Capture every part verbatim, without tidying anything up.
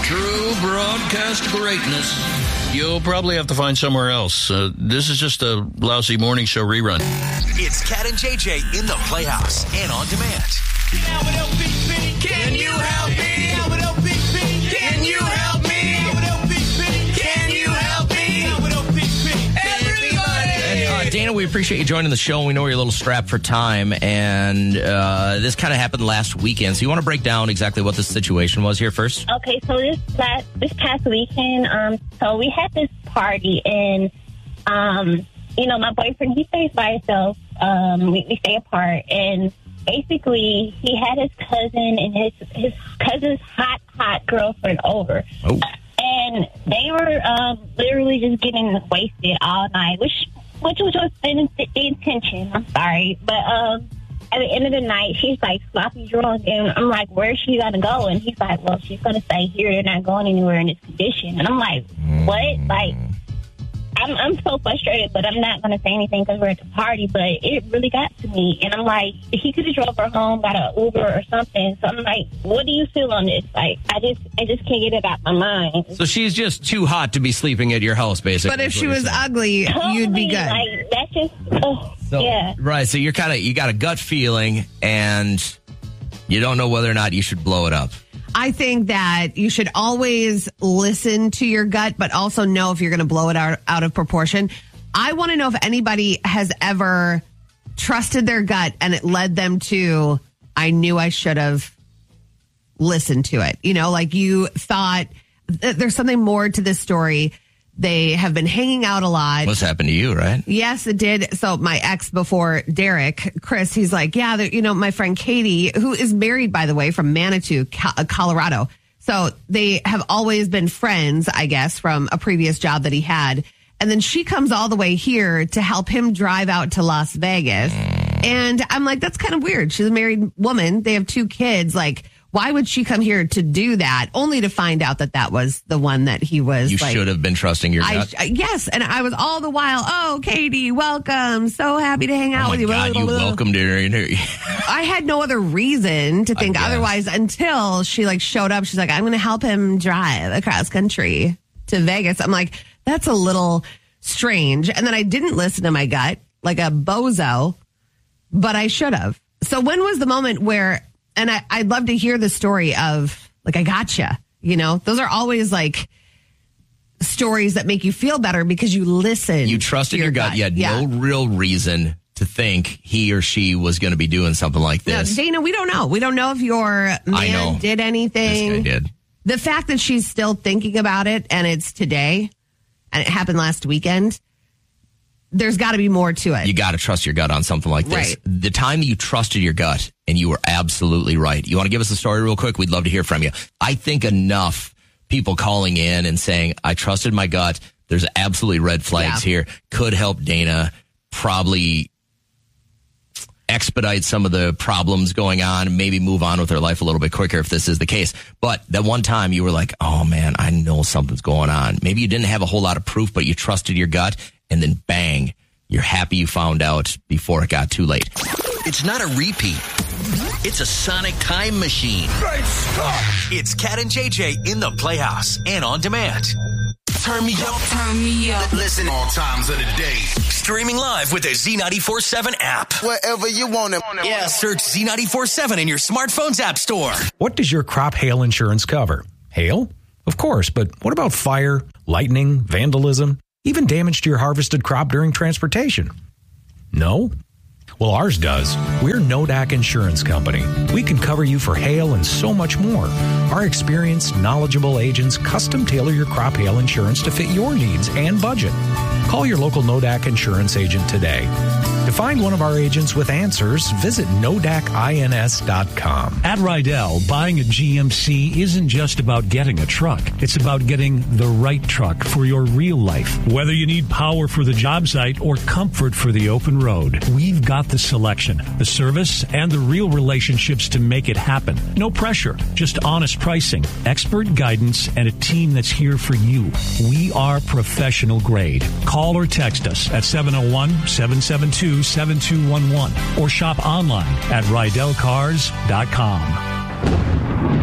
True broadcast greatness. You'll probably have to find somewhere else. Uh, this is just a lousy morning show rerun. It's Cat and J J in the Playhouse and on demand. Can you help me? Can you help me? Can you help me? Everybody! And, uh, Dana, we appreciate you joining the show. We know you're a little strapped for time, and uh, this kind of happened last weekend. So you want to break down exactly what the situation was here first? Okay, so this last, this past weekend, um, so we had this party, and um, you know, my boyfriend, he stays by himself. Um, we, we stay apart, and basically, he had his cousin and his his cousin's hot, hot girlfriend over. Oh. And they were um, literally just getting wasted all night, which which was the, the intention. I'm sorry. But um, at the end of the night, she's like sloppy drunk. And I'm like, where's she going to go? And he's like, well, she's going to stay here. They're not going anywhere in this condition. And I'm like, what? Like, I'm, I'm so frustrated, but I'm not going to say anything because we're at the party, but it really got to me. And I'm like, he could have drove her home, got an Uber or something. So I'm like, what do you feel on this? Like, I just I just can't get it out my mind. So she's just too hot to be sleeping at your house, basically. But if she was ugly, Totally, you'd be good. Like, that's just, oh, So, yeah. Right, so you're kind of, you got a gut feeling, and you don't know whether or not you should blow it up. I think that you should always listen to your gut, but also know if you're going to blow it out, out of proportion. I want to know if anybody has ever trusted their gut and it led them to, I knew I should have listened to it. You know, like you thought th- there's something more to this story. They have been hanging out a lot. What's happened to you, right? Yes, it did. So my ex before Derek, Chris, he's like, yeah, you know, my friend Katie, who is married, by the way, from Manitou, Colorado. So they have always been friends, I guess, from a previous job that he had. And then she comes all the way here to help him drive out to Las Vegas. And I'm like, that's kind of weird. She's a married woman. They have two kids. Like, why would she come here to do that? Only to find out that that was the one that he was. You like, should have been trusting your gut. I, yes. And I was all the while, oh, Katie, welcome. So happy to hang out Oh with my you. God, you welcomed her in here. I had no other reason to think otherwise until she like showed up. She's like, I'm going to help him drive across country to Vegas. I'm like, that's a little strange. And then I didn't listen to my gut like a bozo, but I should have. So when was the moment where, and I, I'd love to hear the story of like, I gotcha, you know, those are always like stories that make you feel better because you listen. You trusted your, your gut. gut. You had Yeah. no real reason to think he or she was going to be doing something like Now, this. Dana, we don't know. We don't know if your I man know. did anything. This guy did. The fact that she's still thinking about it and it's today and it happened last weekend, there's got to be more to it. You got to trust your gut on something like this. Right. The time you trusted your gut and you were absolutely right. You want to give us a story real quick? We'd love to hear from you. I think enough people calling in and saying, I trusted my gut. There's absolutely red flags Yeah. here. Could help Dana probably expedite some of the problems going on and maybe move on with her life a little bit quicker if this is the case. But that one time you were like, oh man, I know something's going on. Maybe you didn't have a whole lot of proof, but you trusted your gut, and then bang, you're happy you found out before it got too late. It's not a repeat. It's a sonic time machine. Great stuff. It's Cat and J J in the Playhouse and on demand. Turn me up. Turn me up. Listen all times of the day. Streaming live with the Z ninety-four seven app. Wherever you want it. Yeah, search Z ninety-four seven in your smartphone's app store. What does your crop hail insurance cover? Hail? Of course, but what about fire, lightning, vandalism, even damage to your harvested crop during transportation? No? Well, ours does. We're Nodak Insurance Company. We can cover you for hail and so much more. Our experienced, knowledgeable agents custom tailor your crop hail insurance to fit your needs and budget. Call your local Nodak Insurance agent today. To find one of our agents with answers, visit nodak ins dot com. At Rydell, buying a G M C isn't just about getting a truck. It's about getting the right truck for your real life. Whether you need power for the job site or comfort for the open road, we've got the selection, the service, and the real relationships to make it happen. No pressure, just honest pricing, expert guidance, and a team that's here for you. We are professional grade. Call or text us at seven oh one, seven seven two, seven two one one or shop online at rydell cars dot com.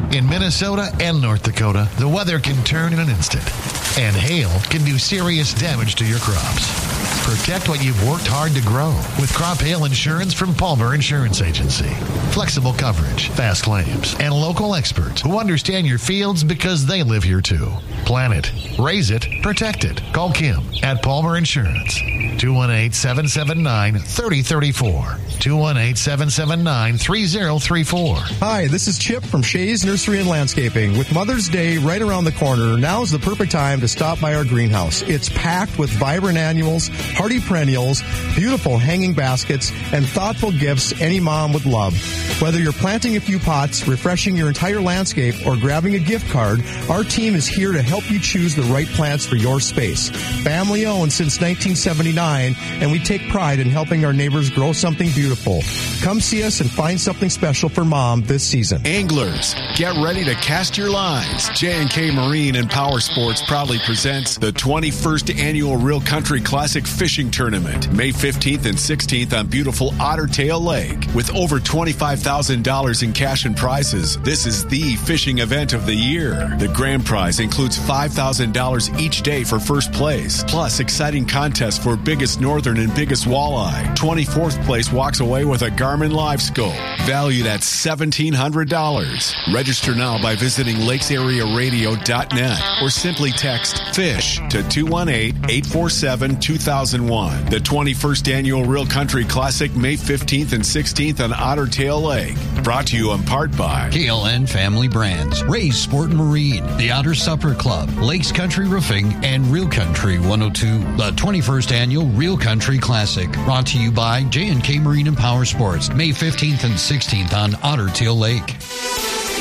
In Minnesota and North Dakota, the weather can turn in an instant, and hail can do serious damage to your crops. Protect what you've worked hard to grow with crop hail insurance from Palmer Insurance Agency. Flexible coverage, fast claims, and local experts who understand your fields because they live here too. Plan it, raise it, protect it. Call Kim at Palmer Insurance. two one eight, seven seven nine, three zero three four. two one eight, seven seven nine, three zero three four. Hi, this is Chip from Shays Nursery and Landscaping. With Mother's Day right around the corner, now is the perfect time to stop by our greenhouse. It's packed with vibrant annuals, hardy perennials, beautiful hanging baskets, and thoughtful gifts any mom would love. Whether you're planting a few pots, refreshing your entire landscape, or grabbing a gift card, our team is here to help you choose the right plants for your space. Family owned since nineteen seventy-nine, and we take pride in helping our neighbors grow something beautiful. Come see us and find something special for mom this season. Anglers, get ready to cast your lines. J and K Marine and Power Sports proudly presents the twenty-first Annual Real Country Classic Fishing Tournament, May fifteenth and sixteenth on beautiful Otter Tail Lake. With over twenty-five thousand dollars in cash and prizes, this is the fishing event of the year. The grand prize includes five thousand dollars each day for first place, plus exciting contests for biggest northern and biggest walleye. twenty-fourth place walks away with a Garmin Live Scope, valued at seventeen hundred dollars. Register now by visiting lakes area radio dot net or simply text FISH to two one eight, eight four seven, two thousand one. The twenty-first Annual Real Country Classic, May fifteenth and sixteenth on Otter Tail Lake. Brought to you in part by K L N Family Brands, Ray's Sport and Marine, the Otter Supper Club, Lakes Country Roofing, and Real Country one oh two. The twenty-first Annual Real Country Classic, brought to you by J and K Marine and Power Sports, May fifteenth and sixteenth on Otter Tail Lake.